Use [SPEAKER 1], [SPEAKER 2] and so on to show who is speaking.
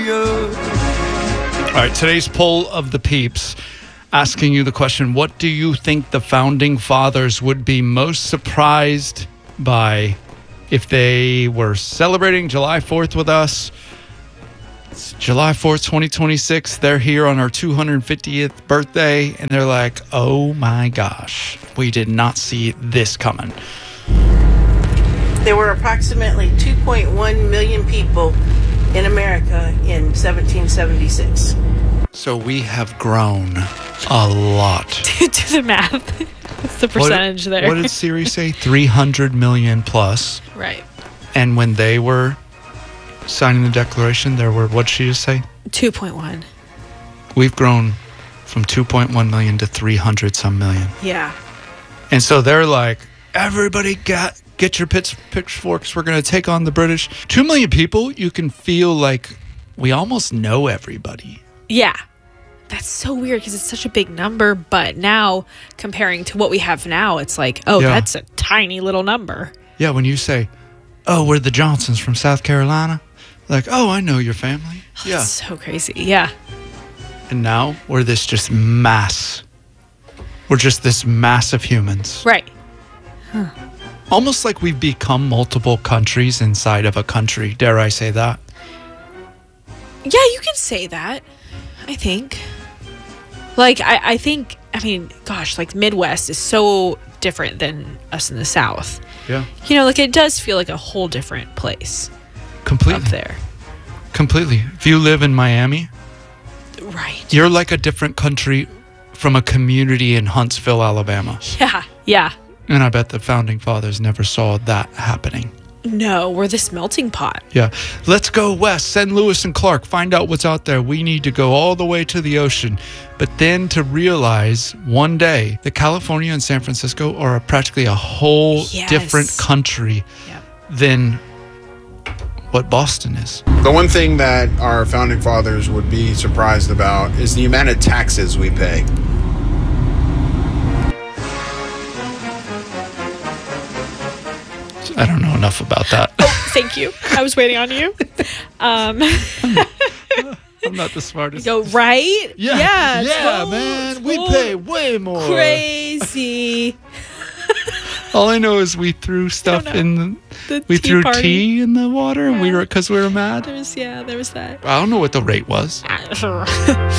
[SPEAKER 1] All right, today's poll of the peeps, asking you the question, what do you think the founding fathers would be most surprised by if they were celebrating July 4th with us? It's July 4th, 2026. They're here on our 250th birthday, and they're like, oh my gosh, we did not see this coming.
[SPEAKER 2] There were approximately 2.1 million people in America in 1776.
[SPEAKER 1] So we have grown a lot.
[SPEAKER 3] Do the math. What's the percentage there?
[SPEAKER 1] What did Siri say? 300 million plus.
[SPEAKER 3] Right.
[SPEAKER 1] And when they were signing the Declaration, there were, what'd she just say?
[SPEAKER 3] 2.1.
[SPEAKER 1] We've grown from 2.1 million to 300 some million.
[SPEAKER 3] Yeah.
[SPEAKER 1] And so they're like, everybody get your pitchforks. We're going to take on the British. 2 million people, you can feel like we almost know everybody.
[SPEAKER 3] Yeah. That's so weird because it's such a big number. But now, comparing to what we have now, it's like, oh, that's a tiny little number.
[SPEAKER 1] Yeah, when you say, oh, we're the Johnsons from South Carolina. Like, oh, I know your family. Yeah.
[SPEAKER 3] That's so crazy. Yeah.
[SPEAKER 1] And now we're this just mass. We're just this mass of humans.
[SPEAKER 3] Right.
[SPEAKER 1] Almost like we've become multiple countries inside of a country. Dare I say that?
[SPEAKER 3] Yeah, you can say that. I think. Like, I think, I mean, gosh, like Midwest is so different than us in the South.
[SPEAKER 1] Yeah.
[SPEAKER 3] You know, like it does feel like a whole different place.
[SPEAKER 1] Completely.
[SPEAKER 3] Up there.
[SPEAKER 1] Completely. If you live in Miami,
[SPEAKER 3] right,
[SPEAKER 1] you're like a different country from a community in Huntsville, Alabama.
[SPEAKER 3] Yeah, yeah.
[SPEAKER 1] And I bet the founding fathers never saw that happening.
[SPEAKER 3] No, we're this melting pot.
[SPEAKER 1] Yeah. Let's go west. Send Lewis and Clark. Find out what's out there. We need to go all the way to the ocean. But then to realize one day that California and San Francisco are practically a whole different country than what Boston is.
[SPEAKER 4] The one thing that our founding fathers would be surprised about is the amount of taxes we pay.
[SPEAKER 1] I don't know enough about that.
[SPEAKER 3] Oh, thank you. I was waiting on you.
[SPEAKER 1] I'm not the smartest.
[SPEAKER 3] Go right?
[SPEAKER 1] Yeah, man. We pay way more.
[SPEAKER 3] Crazy.
[SPEAKER 1] All I know is we threw stuff in we threw tea in the water, and we were because we were mad.
[SPEAKER 3] There was that.
[SPEAKER 1] I don't know what the rate was.